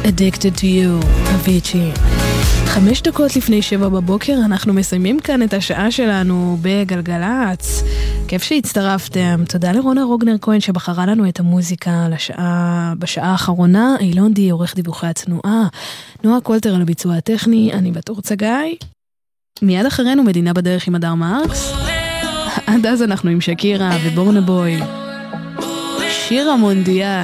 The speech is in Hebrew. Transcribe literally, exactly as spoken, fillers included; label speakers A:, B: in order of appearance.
A: Addicted to you, אביצ'י. חמש דקות לפני שבע בבוקר אנחנו מסיימים כאן את השעה שלנו בגלגלץ. כיף שהצטרפתם. תודה לרונה רוגנר כהן שבחרה לנו את המוזיקה לשעה, בשעה האחרונה. אילון די עורך דיווחי התנועה. נועה קולטר על הביצוע הטכני. אני בתור צגאי. מיד אחרינו מדינה בדרך עם הדר מרקס. עד אז אנחנו עם שקירה ובורנה בוי. שיר המונדיאל.